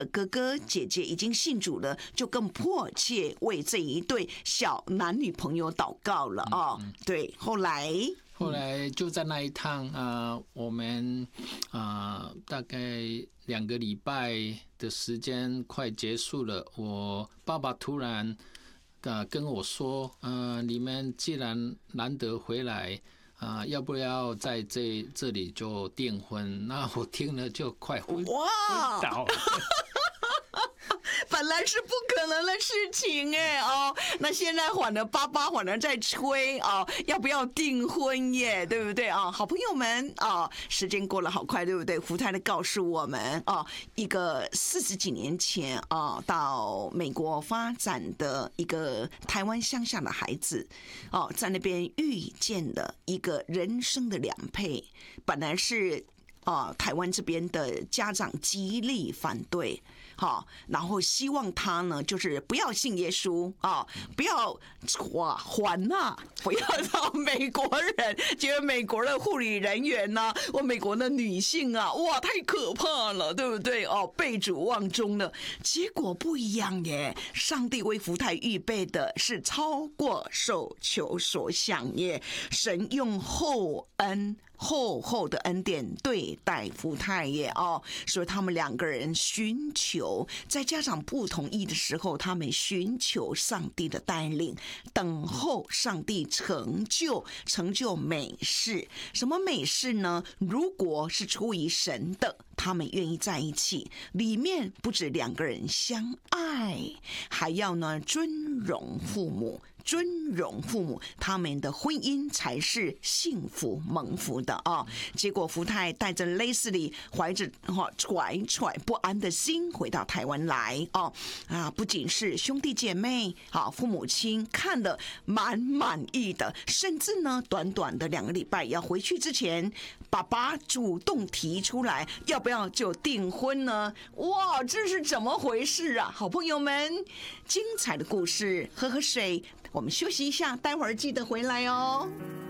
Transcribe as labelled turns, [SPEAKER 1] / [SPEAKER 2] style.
[SPEAKER 1] 哥哥姐姐已经信主了，就更迫切为这一对小男女朋友祷告了对，后来
[SPEAKER 2] 就在那一趟我们大概2个礼拜的时间快结束了，我爸爸突然跟我说你们既然难得回来要不要在这里就订婚？那我听了就快昏倒了。
[SPEAKER 1] 本来是不可能的事情那现在反而在催要不要订婚耶，对不对好朋友们时间过了好快，对不对？福泰的告诉我们一个40几年前到美国发展的一个台湾乡下的孩子在那边遇见了一个人生的良配，本来是台湾这边的家长极力反对然后希望他呢，就是不要信耶稣不要不要到美国人，觉得美国的护理人员或美国的女性哇太可怕了，对不对被主望中了。结果不一样耶，上帝为福泰预备的是超过所求所想耶，神用厚厚的恩典对待福泰耶所以他们2个人寻求，在家长不同意的时候，他们寻求上帝的带领，等候上帝成就美事。什么美事呢？如果是出于神的，他们愿意在一起，里面不止2个人相爱，还要呢尊荣父母，他们的婚姻才是幸福蒙福的结果福泰带着雷斯利怀着揣不安的心回到台湾来不仅是兄弟姐妹父母亲看了蛮满意的，甚至呢短短的2个礼拜要回去之前，爸爸主动提出来要不要就订婚呢？哇，这是怎么回事好朋友们，精彩的故事，喝水，我们休息一下，待会儿记得回来